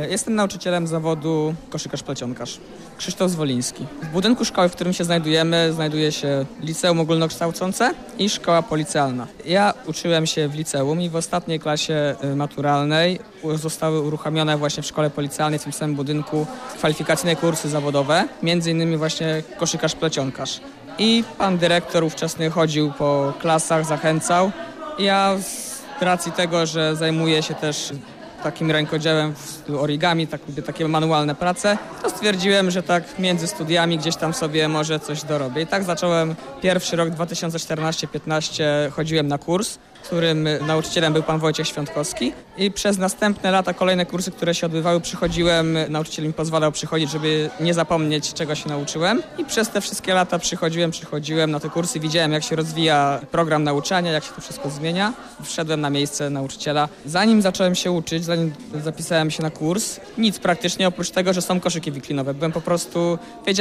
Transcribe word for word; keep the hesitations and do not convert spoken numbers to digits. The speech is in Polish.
Jestem nauczycielem zawodu koszykarz-plecionkarz. Krzysztof Zwoliński. W budynku szkoły, w którym się znajdujemy, znajduje się liceum ogólnokształcące i szkoła policealna. Ja uczyłem się w liceum i w ostatniej klasie maturalnej zostały uruchomione właśnie w szkole policealnej w tym samym budynku kwalifikacyjne kursy zawodowe, między innymi właśnie koszykarz-plecionkarz. I pan dyrektor ówczesny chodził po klasach, zachęcał. Ja z racji tego, że zajmuję się też takim rękodziełem w stylu origami, tak, takie manualne prace, to stwierdziłem, że tak między studiami gdzieś tam sobie może coś dorobię. I tak zacząłem pierwszy rok dwa tysiące czternasty piętnaście, chodziłem na kurs, którym nauczycielem był pan Wojciech Świątkowski i przez następne lata kolejne kursy, które się odbywały, przychodziłem, nauczyciel mi pozwalał przychodzić, żeby nie zapomnieć, czego się nauczyłem i przez te wszystkie lata przychodziłem, przychodziłem na te kursy, widziałem, jak się rozwija program nauczania, jak się to wszystko zmienia. Wszedłem na miejsce nauczyciela. Zanim zacząłem się uczyć, zanim zapisałem się na kurs, nic praktycznie oprócz tego, że są koszyki wiklinowe. Byłem po prostu, wiedziałem,